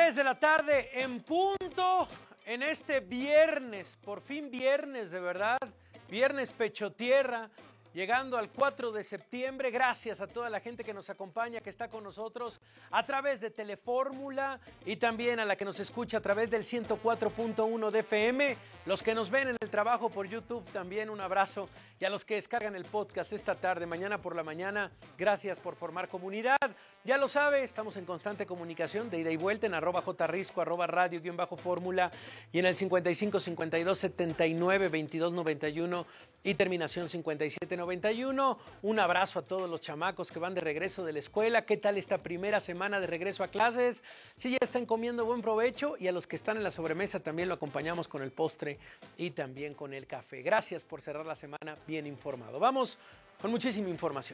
3 de la tarde en punto en este viernes, por fin viernes de verdad, viernes pecho tierra, llegando al 4 de septiembre. Gracias a toda la gente que nos acompaña, que está con nosotros a través de Telefórmula y también a la que nos escucha a través del 104.1 de FM, los que nos ven en el trabajo por YouTube también un abrazo, y a los que descargan el podcast esta tarde, mañana por la mañana, gracias por formar comunidad. Ya lo sabe, estamos en constante comunicación de ida y vuelta en @jrisco, @radio_fórmula y en el 55 52 79 22 91 y terminación 57 91. Un abrazo a todos los chamacos que van de regreso de la escuela. ¿Qué tal esta primera semana de regreso a clases? Si ya están comiendo, buen provecho, y a los que están en la sobremesa también lo acompañamos con el postre y también con el café. Gracias por cerrar la semana bien informado. Vamos con muchísima información.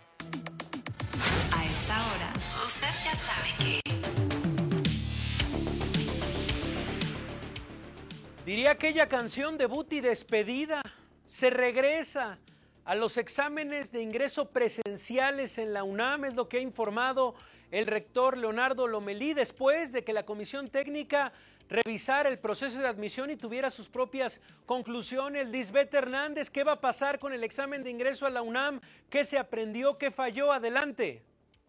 A esta hora, usted ya sabe que... Diría aquella canción debut y despedida. Se regresa a los exámenes de ingreso presenciales en la UNAM, es lo que ha informado el rector Leonardo Lomelí, después de que la Comisión Técnica revisara el proceso de admisión y tuviera sus propias conclusiones. Lisbeth Hernández, ¿qué va a pasar con el examen de ingreso a la UNAM? ¿Qué se aprendió? ¿Qué falló? Adelante.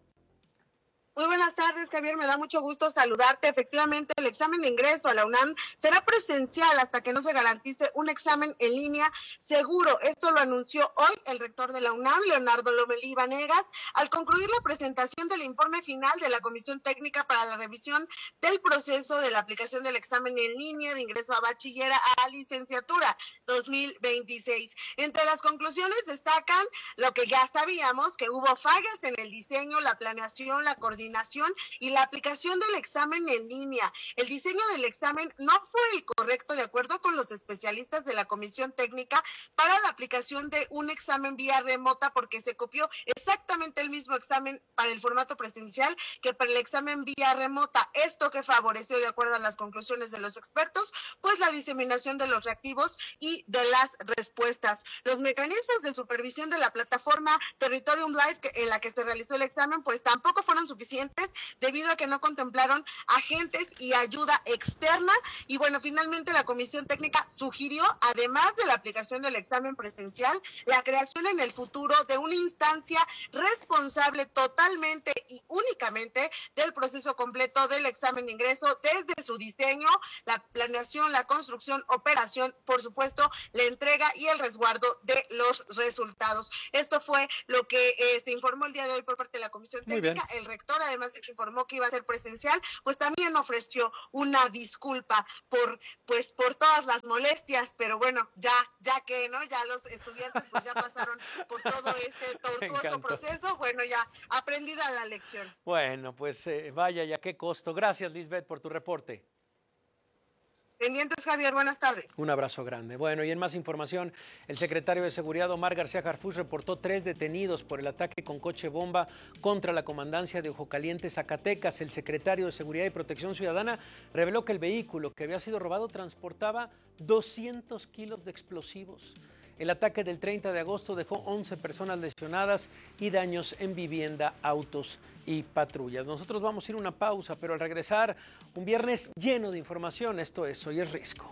Muy buenas tardes, Javier, me da mucho gusto saludarte. Efectivamente, el examen de ingreso a la UNAM será presencial hasta que no se garantice un examen en línea seguro. Esto lo anunció hoy el rector de la UNAM, Leonardo Lomelí Vanegas, al concluir la presentación del informe final de la Comisión Técnica para la revisión del proceso de la aplicación del examen en línea de ingreso a bachiller a licenciatura 2026. Entre las conclusiones destacan lo que ya sabíamos, que hubo fallas en el diseño, la planeación, la coordinación y la aplicación del examen en línea. El diseño del examen no fue el correcto de acuerdo con los especialistas de la Comisión Técnica para la aplicación de un examen vía remota, porque se copió exactamente el mismo examen para el formato presencial que para el examen vía remota. Esto que favoreció, de acuerdo a las conclusiones de los expertos, pues la diseminación de los reactivos y de las respuestas. Los mecanismos de supervisión de la plataforma Territorium Live en la que se realizó el examen, pues tampoco fueron suficientes debido a que no contemplaron agentes y ayuda externa. Y bueno, finalmente la Comisión Técnica sugirió, además de la aplicación del examen presencial, la creación en el futuro de una instancia responsable totalmente y únicamente del proceso completo del examen de ingreso, desde su diseño, la planeación, la construcción, operación, por supuesto, la entrega y el resguardo de los resultados. Esto fue lo que se informó el día de hoy por parte de la Comisión Técnica. El rector, además de que informó que iba a ser presencial, pues también ofreció una disculpa por todas las molestias, pero bueno, ya que no, ya los estudiantes pues ya pasaron por todo este tortuoso proceso, bueno, ya aprendida la lección. Bueno, pues vaya, ya qué costo. Gracias, Lisbeth, por tu reporte. Pendientes, Javier, buenas tardes. Un abrazo grande. Bueno, y en más información, el secretario de Seguridad, Omar García Harfuch, reportó 3 detenidos por el ataque con coche bomba contra la comandancia de Ojo Caliente, Zacatecas. El secretario de Seguridad y Protección Ciudadana reveló que el vehículo que había sido robado transportaba 200 kilos de explosivos. El ataque del 30 de agosto dejó 11 personas lesionadas y daños en vivienda, autos y patrullas. Nosotros vamos a ir a una pausa, pero al regresar, un viernes lleno de información. Esto es Hoy es Risco.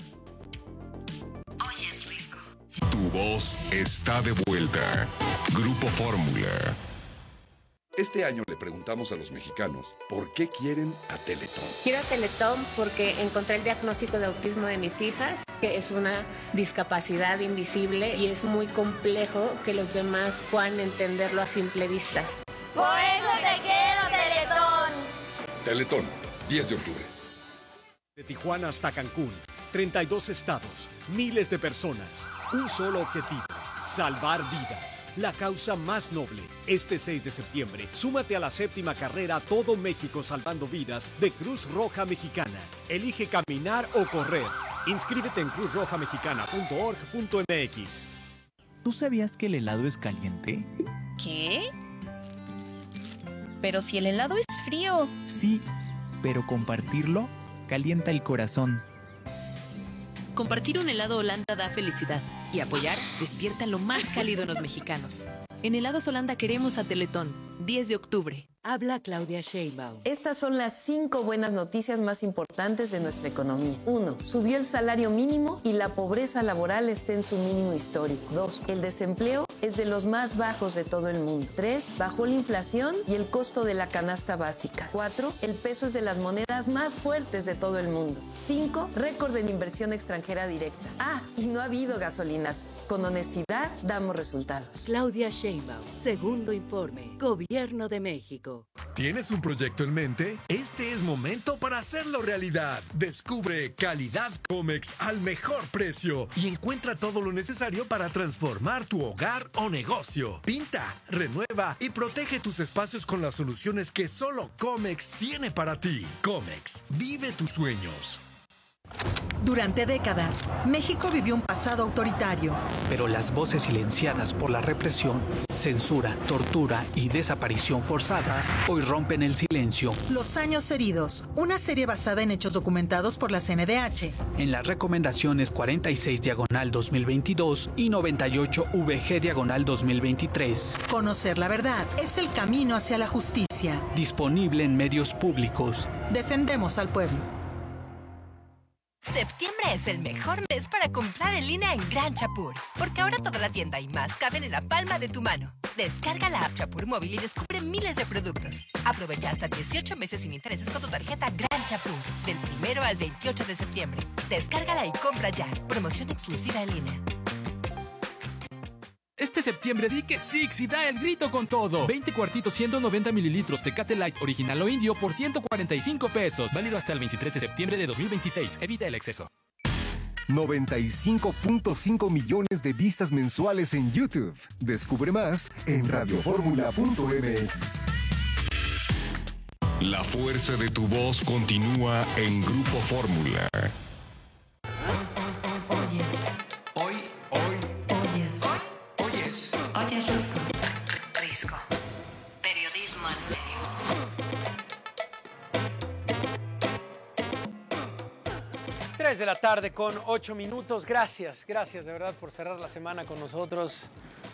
Hoy es Risco. Tu voz está de vuelta. Grupo Fórmula. Este año le preguntamos a los mexicanos por qué quieren a Teletón. Quiero a Teletón porque encontré el diagnóstico de autismo de mis hijas, que es una discapacidad invisible y es muy complejo que los demás puedan entenderlo a simple vista. ¡Por eso te quiero, Teletón! Teletón, 10 de octubre. De Tijuana hasta Cancún, 32 estados, miles de personas, un solo objetivo: salvar vidas, la causa más noble. Este 6 de septiembre, súmate a la 7ª carrera Todo México Salvando Vidas de Cruz Roja Mexicana. Elige caminar o correr. Inscríbete en cruzrojamexicana.org.mx. ¿Tú sabías que el helado es caliente? ¿Qué? Pero si el helado es frío. Sí, pero compartirlo calienta el corazón. Compartir un helado Holanda da felicidad y apoyar despierta lo más cálido en los mexicanos. En Helados Holanda queremos a Teletón. 10 de octubre. Habla Claudia Sheinbaum. Estas son las 5 buenas noticias más importantes de nuestra economía. 1. Subió el salario mínimo y la pobreza laboral está en su mínimo histórico. 2. El desempleo es de los más bajos de todo el mundo. 3. Bajó la inflación y el costo de la canasta básica. 4. El peso es de las monedas más fuertes de todo el mundo. 5. Récord en inversión extranjera directa. Y no ha habido gasolinas. Con honestidad damos resultados. Claudia Sheinbaum. Segundo informe. Gobierno de México. ¿Tienes un proyecto en mente? Este es momento para hacerlo realidad. Descubre Calidad Comex al mejor precio y encuentra todo lo necesario para transformar tu hogar o negocio. Pinta, renueva y protege tus espacios con las soluciones que solo Comex tiene para ti. Comex, vive tus sueños. Durante décadas, México vivió un pasado autoritario. Pero las voces silenciadas por la represión, censura, tortura y desaparición forzada hoy rompen el silencio. Los años heridos, una serie basada en hechos documentados por la CNDH. En las recomendaciones 46/2022 y 98/VG/2023. Conocer la verdad es el camino hacia la justicia. Disponible en medios públicos. Defendemos al pueblo. Septiembre es el mejor mes para comprar en línea en Gran Chapur, porque ahora toda la tienda y más caben en la palma de tu mano. Descarga la app Chapur móvil y descubre miles de productos. Aprovecha hasta 18 meses sin intereses con tu tarjeta Gran Chapur, del 1 al 28 de septiembre. Descárgala y compra ya. Promoción exclusiva en línea. Este septiembre di que Six y da el grito con todo. 20 cuartitos 190 mililitros Tecate Light original o indio por 145 pesos. Válido hasta el 23 de septiembre de 2026. Evita el exceso. 95.5 millones de vistas mensuales en YouTube. Descubre más en radioformula.mx. La fuerza de tu voz continúa en Grupo Fórmula. Oye, Risco. Periodismo en serio. Tres de la tarde con 8 minutos. Gracias de verdad por cerrar la semana con nosotros.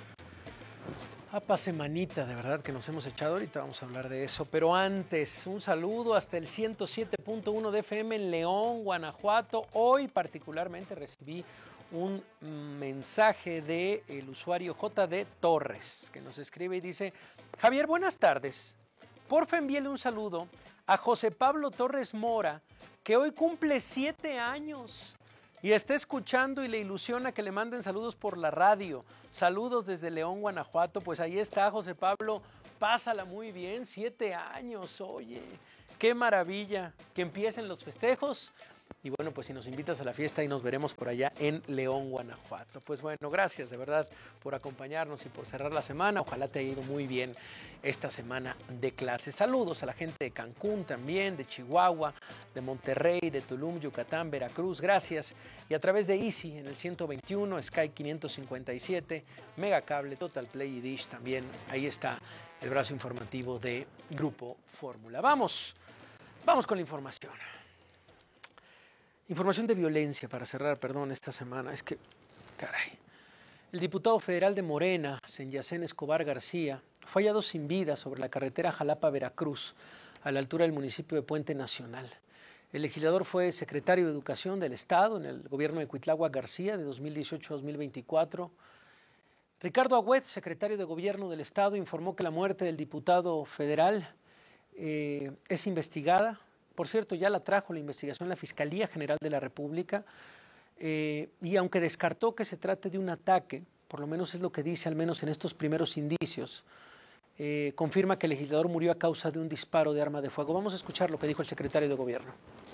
Semanita de verdad que nos hemos echado. Ahorita vamos a hablar de eso. Pero antes, un saludo hasta el 107.1 de FM en León, Guanajuato. Hoy particularmente recibí un mensaje del usuario JD Torres, que nos escribe y dice: Javier, buenas tardes. Porfa, envíele un saludo a José Pablo Torres Mora, que hoy cumple 7 años y está escuchando y le ilusiona que le manden saludos por la radio. Saludos desde León, Guanajuato. Pues ahí está, José Pablo, pásala muy bien, 7 años, oye, qué maravilla, que empiecen los festejos. Y bueno, pues si nos invitas a la fiesta y nos veremos por allá en León, Guanajuato. Pues bueno, gracias de verdad por acompañarnos y por cerrar la semana. Ojalá te haya ido muy bien esta semana de clases. Saludos a la gente de Cancún también, de Chihuahua, de Monterrey, de Tulum, Yucatán, Veracruz. Gracias. Y a través de Easy en el 121, Sky 557, Megacable, Total Play y Dish también. Ahí está el brazo informativo de Grupo Fórmula. Vamos con la información. Información de violencia para cerrar, esta semana. Es que, caray. El diputado federal de Morena, Senyacén Escobar García, fue hallado sin vida sobre la carretera Jalapa-Veracruz, a la altura del municipio de Puente Nacional. El legislador fue secretario de Educación del Estado en el gobierno de Cuitláhuac García de 2018 a 2024. Ricardo Agüed, secretario de Gobierno del Estado, informó que la muerte del diputado federal es investigada. Por cierto, ya la trajo la investigación la Fiscalía General de la República y aunque descartó que se trate de un ataque, por lo menos es lo que dice al menos en estos primeros indicios, confirma que el legislador murió a causa de un disparo de arma de fuego. Vamos a escuchar lo que dijo el secretario de Gobierno.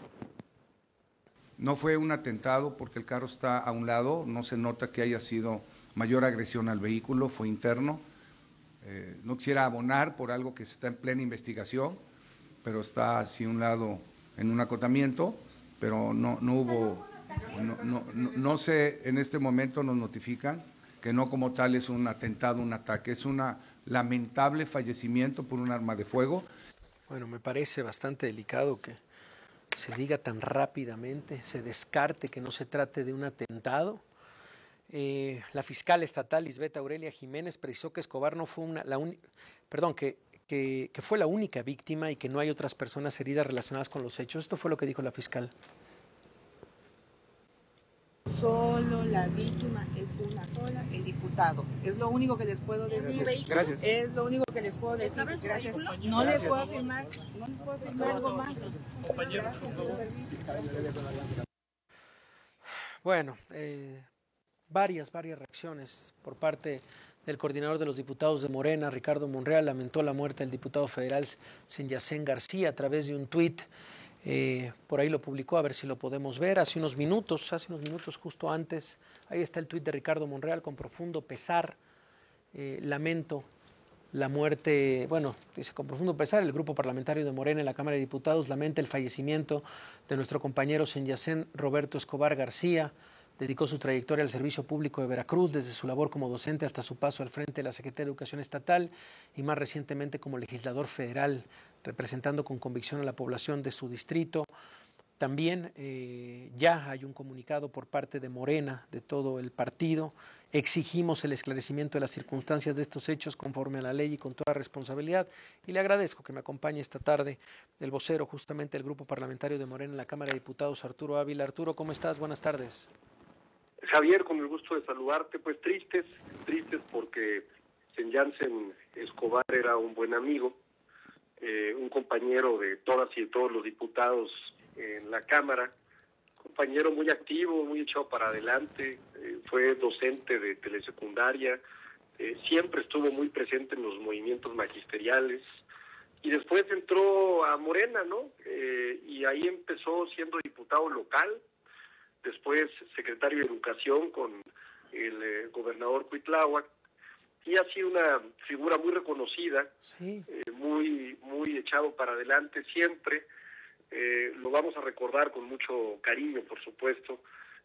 No fue un atentado porque el carro está a un lado, no se nota que haya sido mayor agresión al vehículo, fue interno. No quisiera abonar por algo que está en plena investigación, pero está así a un lado en un acotamiento, pero no hubo, no sé, en este momento nos notifican que no como tal es un atentado, un ataque, es un lamentable fallecimiento por un arma de fuego. Bueno, me parece bastante delicado que se diga tan rápidamente, se descarte que no se trate de un atentado. La fiscal estatal Lisbeth Aurelia Jiménez precisó que Escobar no fue que fue la única víctima y que no hay otras personas heridas relacionadas con los hechos. Esto fue lo que dijo la fiscal. Solo la víctima es una sola, el diputado. Es lo único que les puedo decir. Gracias. Es lo único que les puedo decir. Gracias. No les puedo afirmar, algo más. Bueno, varias reacciones por parte del coordinador de los diputados de Morena, Ricardo Monreal. Lamentó la muerte del diputado federal Senyacén García a través de un tuit. Por ahí lo publicó, a ver si lo podemos ver, hace unos minutos justo antes. Ahí está el tuit de Ricardo Monreal: con profundo pesar, lamento la muerte, dice: con profundo pesar, el grupo parlamentario de Morena en la Cámara de Diputados lamenta el fallecimiento de nuestro compañero Senyacén Roberto Escobar García. Dedicó su trayectoria al servicio público de Veracruz, desde su labor como docente hasta su paso al frente de la Secretaría de Educación Estatal y más recientemente como legislador federal, representando con convicción a la población de su distrito. También ya hay un comunicado por parte de Morena, de todo el partido. Exigimos el esclarecimiento de las circunstancias de estos hechos conforme a la ley y con toda responsabilidad. Y le agradezco que me acompañe esta tarde el vocero justamente del Grupo Parlamentario de Morena en la Cámara de Diputados, Arturo Ávila. Arturo, ¿cómo estás? Buenas tardes. Javier, con el gusto de saludarte. Pues tristes porque Senyacén Escobar era un buen amigo, un compañero de todas y de todos los diputados en la Cámara, compañero muy activo, muy echado para adelante, fue docente de telesecundaria, siempre estuvo muy presente en los movimientos magisteriales y después entró a Morena, ¿no? Y ahí empezó siendo diputado local, después secretario de Educación con el gobernador Cuitláhuac, y ha sido una figura muy reconocida, sí. Muy echado para adelante siempre. Lo vamos a recordar con mucho cariño, por supuesto.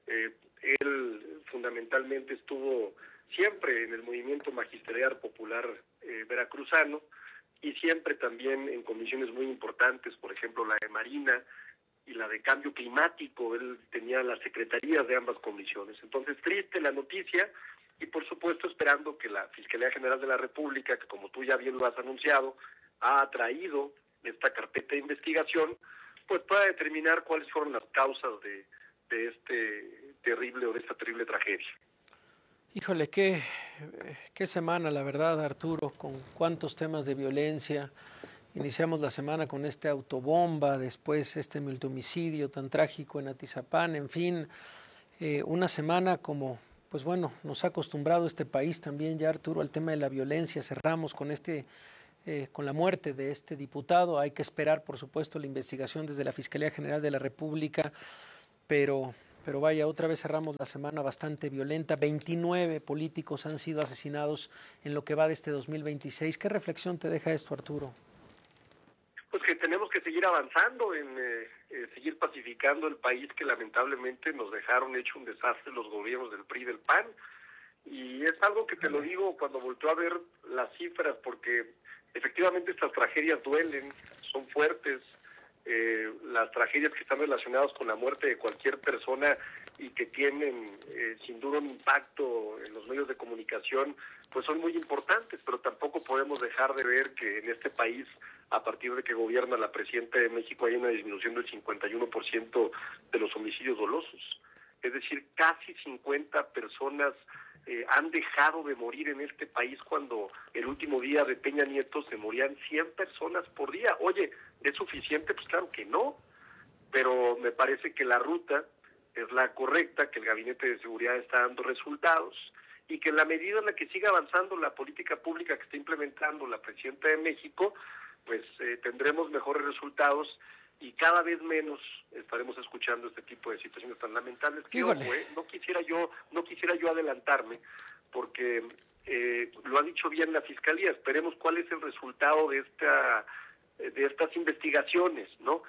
Él fundamentalmente estuvo siempre en el movimiento magisterial popular veracruzano y siempre también en comisiones muy importantes, por ejemplo la de Marina y la de Cambio Climático. Él tenía las secretarías de ambas comisiones. Entonces, triste la noticia y, por supuesto, esperando que la Fiscalía General de la República, que como tú ya bien lo has anunciado, ha traído esta carpeta de investigación, pues pueda determinar cuáles fueron las causas de esta terrible tragedia. Híjole, qué semana, la verdad, Arturo, con cuántos temas de violencia. Iniciamos la semana con este autobomba, después este multihomicidio tan trágico en Atizapán, en fin, una semana como, pues bueno, nos ha acostumbrado este país también ya, Arturo, al tema de la violencia. Cerramos con con la muerte de este diputado. Hay que esperar, por supuesto, la investigación desde la Fiscalía General de la República, pero vaya, otra vez cerramos la semana bastante violenta. 29 políticos han sido asesinados en lo que va de este 2026. ¿Qué reflexión te deja esto, Arturo? Pues que tenemos que seguir avanzando en seguir pacificando el país que lamentablemente nos dejaron hecho un desastre los gobiernos del PRI y del PAN. Y es algo que te lo digo cuando volteo a ver las cifras, porque efectivamente estas tragedias duelen, son fuertes. Las tragedias que están relacionadas con la muerte de cualquier persona y que tienen sin duda un impacto en los medios de comunicación, pues son muy importantes, pero tampoco podemos dejar de ver que en este país, a partir de que gobierna la presidenta de México, hay una disminución del 51% de los homicidios dolosos. Es decir, casi 50 personas han dejado de morir en este país, cuando el último día de Peña Nieto se morían 100 personas por día. Oye, ¿es suficiente? Pues claro que no, pero me parece que la ruta es la correcta, que el Gabinete de Seguridad está dando resultados y que en la medida en la que siga avanzando la política pública que está implementando la presidenta de México, pues tendremos mejores resultados y cada vez menos estaremos escuchando este tipo de situaciones tan lamentables. Que ojo, no quisiera yo adelantarme, porque lo ha dicho bien la Fiscalía. Esperemos cuál es el resultado de estas investigaciones, ¿no?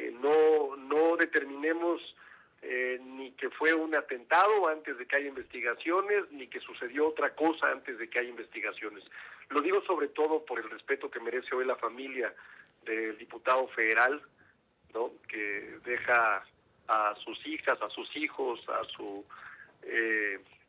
No determinemos ni que fue un atentado antes de que haya investigaciones, ni que sucedió otra cosa antes de que haya investigaciones. Lo digo sobre todo por el respeto que merece hoy la familia del diputado federal, ¿no? Que deja a sus hijas, a sus hijos, a su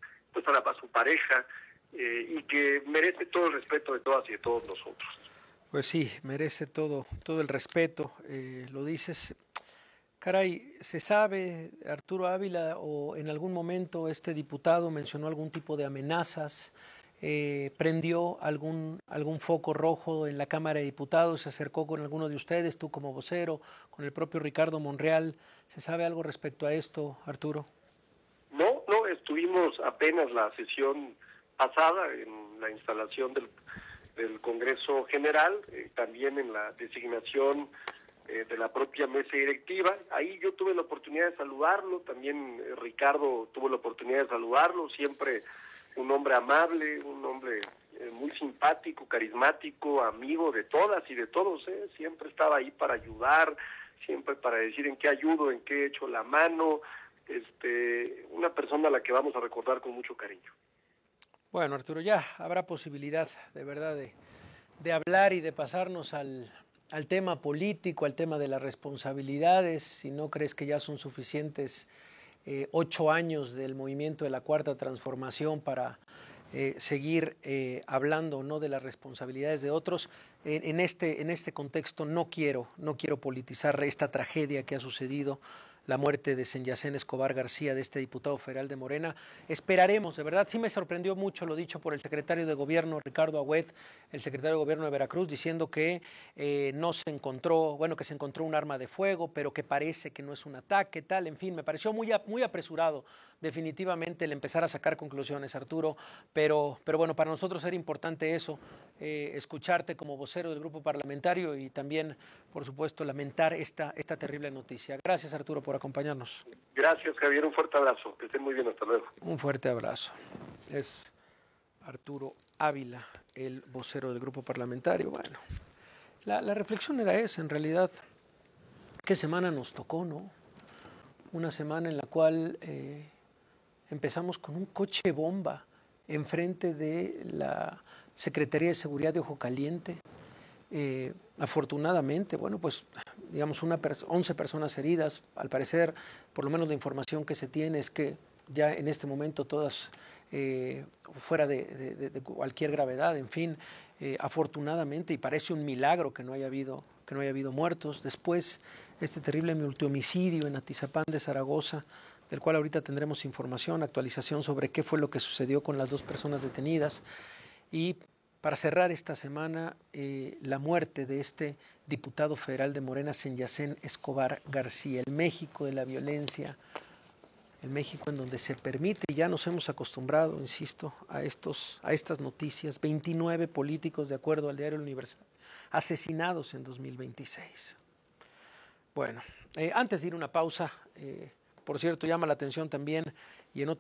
pareja, y que merece todo el respeto de todas y de todos nosotros. Pues sí, merece todo el respeto, lo dices. Caray, ¿se sabe, Arturo Ávila, o en algún momento este diputado mencionó algún tipo de amenazas, prendió algún foco rojo en la Cámara de Diputados, se acercó con alguno de ustedes, tú como vocero, con el propio Ricardo Monreal? ¿Se sabe algo respecto a esto, Arturo? No, estuvimos apenas la sesión pasada en la instalación del Congreso General, también en la designación de la propia mesa directiva. Ahí yo tuve la oportunidad de saludarlo, también Ricardo tuvo la oportunidad de saludarlo, siempre un hombre amable, un hombre muy simpático, carismático, amigo de todas y de todos, siempre estaba ahí para ayudar, siempre para decir en qué ayudo, en qué echo la mano, una persona a la que vamos a recordar con mucho cariño. Bueno, Arturo, ya habrá posibilidad de verdad de hablar y de pasarnos al tema político, al tema de las responsabilidades. Si no crees que ya son suficientes 8 años del movimiento de la Cuarta Transformación para seguir hablando, ¿no?, de las responsabilidades de otros. En este contexto no quiero politizar esta tragedia que ha sucedido, la muerte de Senyacén Escobar García, de este diputado federal de Morena. Esperaremos, de verdad, sí me sorprendió mucho lo dicho por el secretario de Gobierno, Ricardo Agüed, el secretario de Gobierno de Veracruz, diciendo que no se encontró, que se encontró un arma de fuego, pero que parece que no es un ataque, tal, en fin, me pareció muy apresurado definitivamente el empezar a sacar conclusiones, Arturo, pero bueno, para nosotros era importante eso, escucharte como vocero del grupo parlamentario y también, por supuesto, lamentar esta terrible noticia. Gracias, Arturo, por acompañarnos. Gracias, Javier, un fuerte abrazo, que estén muy bien, hasta luego. Un fuerte abrazo. Es Arturo Ávila, el vocero del grupo parlamentario. Bueno, la reflexión era esa, en realidad, ¿qué semana nos tocó, no? Una semana en la cual empezamos con un coche bomba enfrente de la Secretaría de Seguridad de Ojo Caliente. Afortunadamente, pues digamos 11 personas heridas. Al parecer, por lo menos la información que se tiene es que ya en este momento todas fuera de cualquier gravedad, en fin, afortunadamente, y parece un milagro que no haya habido muertos. Después, este terrible multihomicidio en Atizapán de Zaragoza, del cual ahorita tendremos información, actualización sobre qué fue lo que sucedió con las 2 personas detenidas. Y para cerrar esta semana, la muerte de este diputado federal de Morena, Senyacén Escobar García, el México de la violencia, el México en donde se permite, y ya nos hemos acostumbrado, insisto, a estas noticias, 29 políticos, de acuerdo al diario El Universal, asesinados en 2026. Bueno, antes de ir a una pausa, por cierto, llama la atención también, y en otro